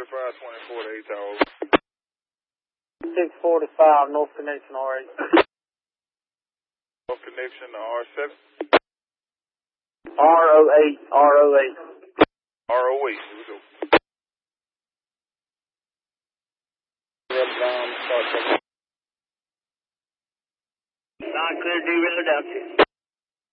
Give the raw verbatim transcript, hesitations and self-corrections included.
forty-five twenty-four to eight Tower. six forty-five, North Connection R eight. North Connection to R seven. R O eight, R O eight. R O eight, here we go. Not clear, D-road out here.